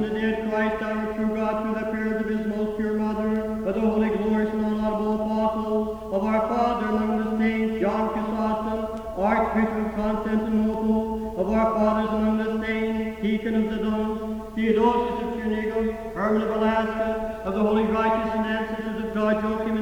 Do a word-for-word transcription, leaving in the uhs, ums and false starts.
The dead Christ, our true God, through the prayers of his most pure mother, of the holy, glorious, and unlaudable apostles, of our Father among the saints, John Chrysostom, Archbishop of Constantinople, of our fathers among the saints, Deacon of Zidon, Theodosius of Trinigum, Herman of Alaska, of the holy righteous and ancestors of God, Joachim